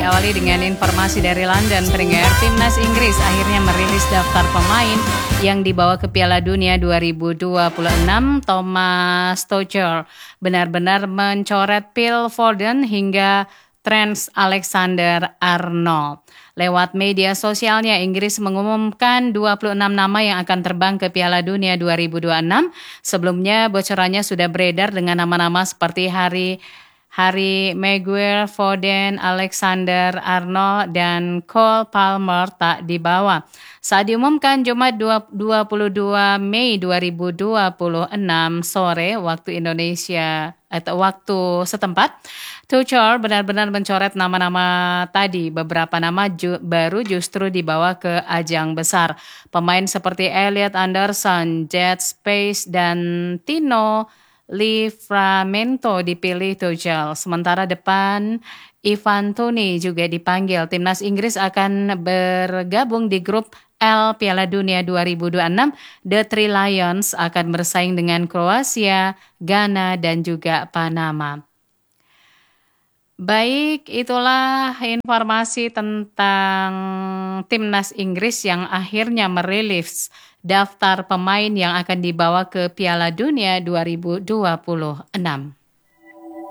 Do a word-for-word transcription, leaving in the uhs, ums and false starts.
diawali dengan informasi dari London, pendengar. Timnas Inggris akhirnya merilis daftar pemain yang dibawa ke Piala Dunia dua ribu dua puluh enam. Thomas Tuchel benar-benar mencoret Phil Foden hingga Trent Alexander-Arnold. Lewat media sosialnya, Inggris mengumumkan dua puluh enam nama yang akan terbang ke Piala Dunia dua ribu dua puluh enam. Sebelumnya bocorannya sudah beredar dengan nama-nama seperti Harry Harry Maguire, Foden, Alexander-Arnold, dan Cole Palmer tak dibawa. Saat diumumkan Jumat dua puluh dua Mei dua ribu dua puluh enam sore waktu Indonesia atau waktu setempat, Tuchel benar-benar mencoret nama-nama tadi. Beberapa nama ju- baru justru dibawa ke ajang besar. Pemain seperti Elliot Anderson, Jet Space, dan Tino Livramento dipilih Tuchel. Sementara depan Ivan Toney juga dipanggil. Timnas Inggris akan bergabung di grup L Piala Dunia dua ribu dua puluh enam. The Three Lions akan bersaing dengan Kroasia, Ghana, dan juga Panama. Baik, itulah informasi tentang Timnas Inggris yang akhirnya merilis daftar pemain yang akan dibawa ke Piala Dunia dua ribu dua puluh enam.